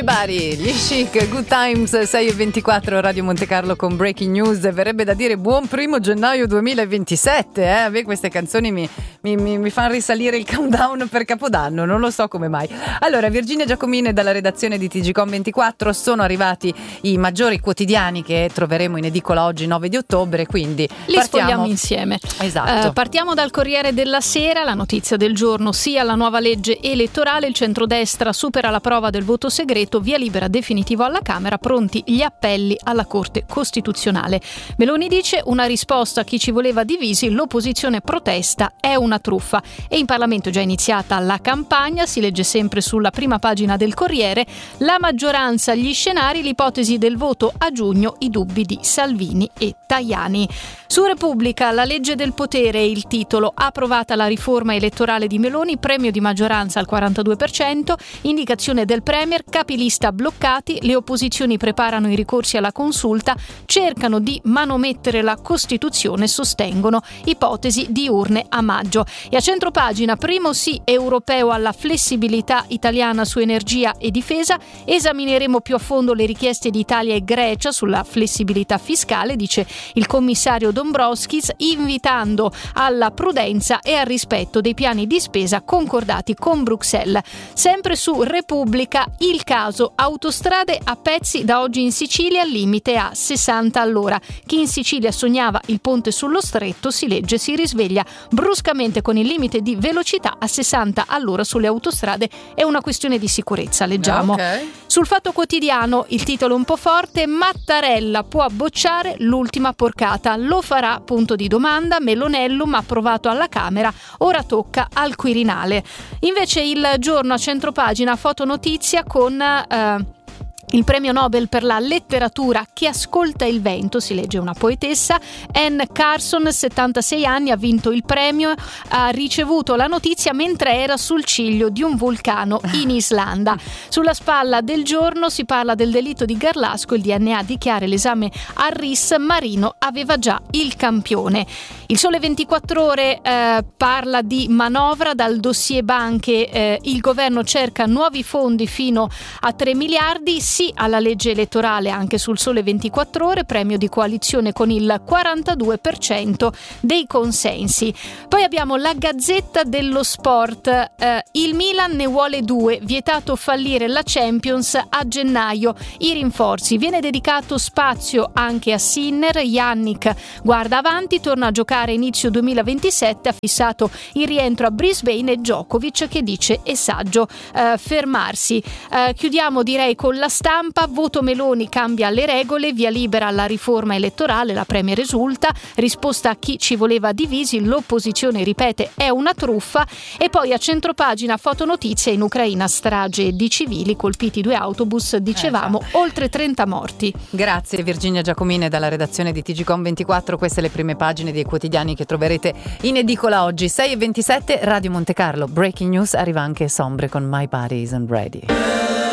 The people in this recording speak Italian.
Body, gli Chic, Good Times, 6:24, Radio Monte Carlo con Breaking News. Verrebbe da dire buon 1 gennaio 2027, A me queste canzoni mi fanno risalire il countdown per Capodanno, non lo so come mai. Allora, Virginia Giacomine dalla redazione di TGcom24, sono arrivati i maggiori quotidiani che troveremo in edicola oggi 9 di ottobre, quindi li sfogliamo insieme. Esatto. Partiamo dal Corriere della Sera, la notizia del giorno: sia la nuova legge elettorale, il centrodestra supera la prova del voto segreto, via libera definitivo alla Camera, pronti gli appelli alla Corte Costituzionale. Meloni dice: una risposta a chi ci voleva divisi, l'opposizione protesta, è una truffa. E in Parlamento è già iniziata la campagna, si legge sempre sulla prima pagina del Corriere: la maggioranza, gli scenari, l'ipotesi del voto a giugno, i dubbi di Salvini e Tajani. Su Repubblica, la legge del potere, il titolo: approvata la riforma elettorale di Meloni, premio di maggioranza al 42%, indicazione del premier, capilista bloccati, le opposizioni preparano i ricorsi alla consulta, cercano di manomettere la Costituzione, sostengono ipotesi di urne a maggio. E a centropagina, primo sì europeo alla flessibilità italiana su energia e difesa, esamineremo più a fondo le richieste di Italia e Grecia sulla flessibilità fiscale, dice il commissario Dombrovskis, invitando alla prudenza e al rispetto dei piani di spesa concordati con Bruxelles. Sempre su Repubblica, il caso autostrade a pezzi da oggi in Sicilia, limite a 60 all'ora. Chi in Sicilia sognava il ponte sullo stretto, si legge, si risveglia bruscamente con il limite di velocità a 60 all'ora sulle autostrade. È una questione di sicurezza, leggiamo. Okay. Sul Fatto Quotidiano, il titolo un po' forte: Mattarella può bocciare l'ultima porcata, lo farà, punto di domanda. Melonellum approvato alla Camera, ora tocca al Quirinale. Invece il Giorno a centropagina, fotonotizia con il premio Nobel per la letteratura Chi ascolta il vento, si legge una poetessa. Anne Carson, 76 anni, ha vinto il premio, ha ricevuto la notizia mentre era sul ciglio di un vulcano in Islanda. Sulla spalla del Giorno si parla del delitto di Garlasco, il DNA dichiara l'esame al RIS, Marino aveva già il campione. Il Sole 24 Ore parla di manovra, dal dossier banche, il governo cerca nuovi fondi fino a 3 miliardi, sì alla legge elettorale anche sul Sole 24 Ore, premio di coalizione con il 42% dei consensi. Poi abbiamo la Gazzetta dello Sport, il Milan ne vuole 2, vietato fallire la Champions a gennaio, i rinforzi, viene dedicato spazio anche a Sinner, Yannick guarda avanti, torna a giocare inizio 2027, ha fissato il rientro a Brisbane, e Djokovic che dice è saggio fermarsi. Chiudiamo direi con la Stampa, voto Meloni cambia le regole, via libera alla riforma elettorale, la Premier esulta, risposta a chi ci voleva divisi, l'opposizione ripete è una truffa. E poi a centropagina, fotonotizia: in Ucraina strage di civili, colpiti 2 autobus, dicevamo, oltre 30 morti. Grazie Virginia Giacomine dalla redazione di TGcom24, queste le prime pagine dei quotidiani che troverete in edicola oggi. 6:27, Radio Monte Carlo, Breaking News, arriva anche Sombre con My Body Isn't Ready.